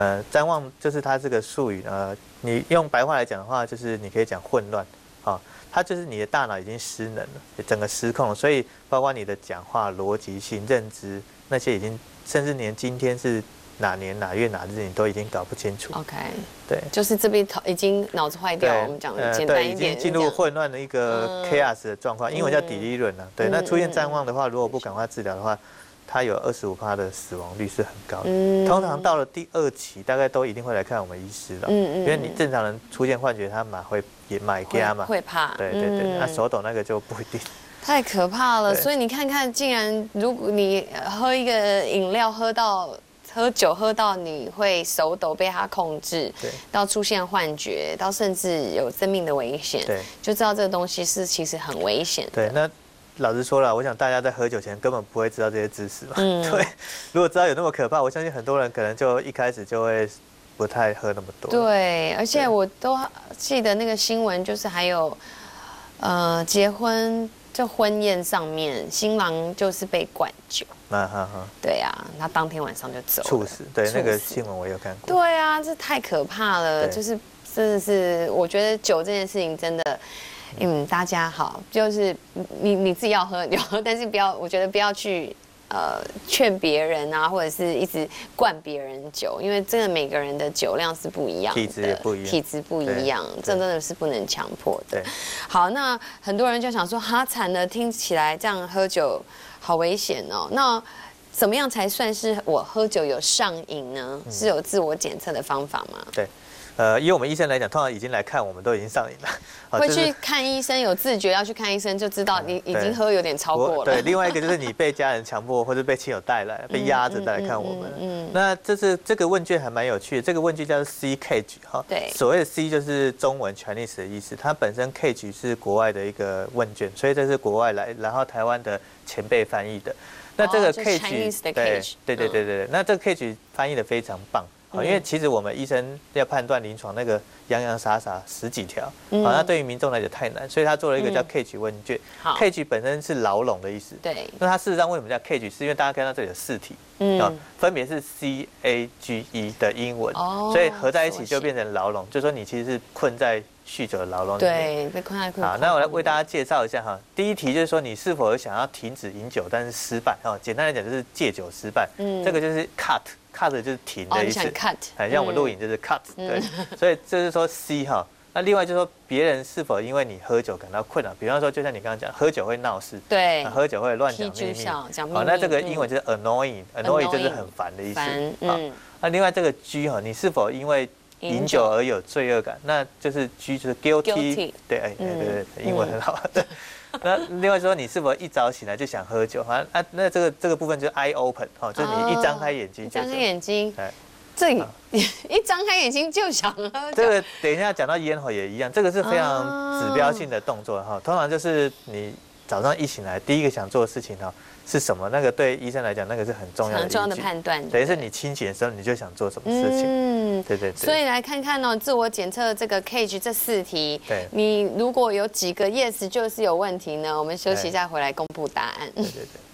谵妄就是它这个术语，你用白话来讲的话，就是你可以讲混乱，它就是你的大脑已经失能了，整个失控了，所以包括你的讲话、逻辑性、认知那些已经，甚至连今天是哪年哪月哪日，你都已经搞不清楚。 OK， 对， 就是这边已经脑子坏掉，我们讲的简单一点， 已经进入混乱的一个 chaos 的状况，英文叫 delirium 啊。对，那出现谵妄的话，如果不赶快治疗的话，它有25%的死亡率是很高的。通常到了第2期，大概都一定会来看我们医师了。因为你正常人出现幻觉，他也买家嘛， 会怕。 对，那手抖那个就不一定。 太可怕了，所以你看看，竟然如果你喝一个饮料喝酒喝到你会手抖被它控制，到出现幻觉，到甚至有生命的危险，就知道这个东西是其实很危险的。 对，那老实说了，我想大家在喝酒前根本不会知道这些知识嘛。对，如果知道有那么可怕，我相信很多人可能就一开始就会不太喝那么多。 对，而且我都记得那个新闻，就是还有结婚就婚宴上面，新郎就是被灌酒。对啊，他当天晚上就走了， 猝死。对，那个新闻我有看过。 对啊，这太可怕了，就是真的是，我觉得酒这件事情真的。大家好，就是你自己要喝你就喝，但是不要，我觉得不要去劝别人啊，或者是一直灌别人酒，因为真的每个人的酒量是不一样的， 体质也不一样， 体质不一样，这真的是不能强迫的。好，那很多人就想说，哈，惨了，听起来这样喝酒好危险哦。那怎么样才算是我喝酒有上瘾呢？是有自我检测的方法吗？ 对。以我们医生来讲，通常已经来看，我们都已经上瘾了。 会去看医生，有自觉要去看医生，就知道你已经喝有点超过了。 对，另外一个就是你被家人强迫，或者被亲友带来，被压着带来看我们。那这个问卷还蛮有趣的，这个问卷叫做 CCAGE 哈。 对。 所谓的 C 就是中文 Chinese 的意思，它本身 CAGE 是国外的一个问卷，所以这是国外来，然后台湾的前辈翻译的。那这个 CAGE， 对，那这个 CAGE 翻译的非常棒。因为其实我们医生要判断临床那个洋洋洒洒10几条，那对于民众来讲太难，所以他做了一个叫 CAGE 问卷。CAGE 本身是牢笼的意思。 对。 那它事实上为什么叫 CAGE？是因为大家看到这里有4题，分别是 CAGE 的英文，所以合在一起就变成牢笼，就是说你其实是困在酗酒的牢笼里面。 对，被困在困。 好，那我来为大家介绍一下哈。第一题就是说你是否有想要停止饮酒，但是失败。简单来讲就是戒酒失败。这个就是 cut 就是停的意思。 cut。 像我们录影就是 cut。对。所以这是说 C 哈。那另外就是说别人是否因为你喝酒感到困扰，比方说就像你刚刚讲，喝酒会闹事。 对。 喝酒会乱讲秘密。好，那这个英文就是 annoying 就是很烦的意思。好。那另外这个 G 哈，你是否因为饮酒而有罪恶感，那就是 G 就是 guilty。对，对，英文很好。那另外说你是否一早醒来就想喝酒？那这个部分就是 eye open， 就是你一张开眼睛， 张开眼睛，这一张开眼睛就想喝酒。 这个等一下讲到烟也一样，这个是非常指标性的动作哈。通常就是你早上一醒来第一个想做的事情哈是什么？那个对医生来讲，那个是很重要的判断。 等于是你清醒的时候，你就想做什么事情。对。 所以来看看自我检测这个 CAGE 这4题， 对， 你如果有几个 yes 就是有问题呢？我们休息一下回来公布答案。 对。